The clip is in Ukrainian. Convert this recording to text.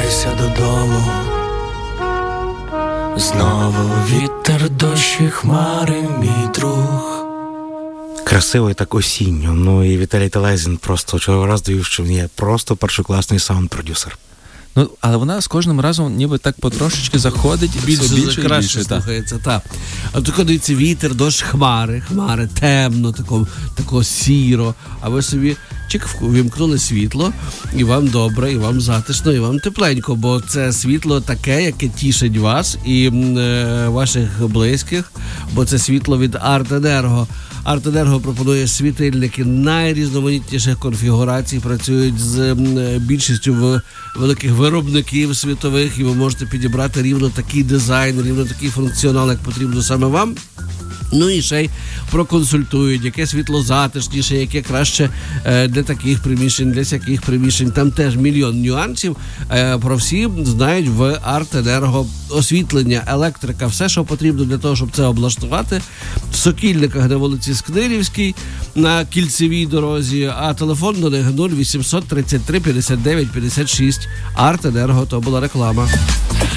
повертайся додому. Знову вітер, дощ і хмари, мій друг. Красиво і так осінньо. Ну і Віталій Талайзін просто черговий раз довів, що він є просто першокласний саунд-продюсер. Ну, але вона з кожним разом ніби так потрошечки заходить більше краще слухається, так. А то дивіться, вітер, дощ, хмари, темно, тако сіро, а ви собі вімкнули світло, і вам добре, і вам затишно, і вам тепленько, бо це світло таке, яке тішить вас і ваших близьких, бо це світло від Артенерго. Артенерго пропонує світильники найрізноманітніших конфігурацій, працюють з більшістю великих виробників світових, і ви можете підібрати рівно такий дизайн, рівно такий функціонал, як потрібно саме вам. Ну і ще й проконсультують, яке світло затишніше, яке краще для таких приміщень, для всяких приміщень. Там теж мільйон нюансів. Про всі знають в Артенерго. Освітлення, електрика, все, що потрібно для того, щоб це облаштувати. В Сокільниках на вулиці Скнирівській, на кільцевій дорозі, а телефон до них 0800 33 59 56. Артенерго, то була реклама.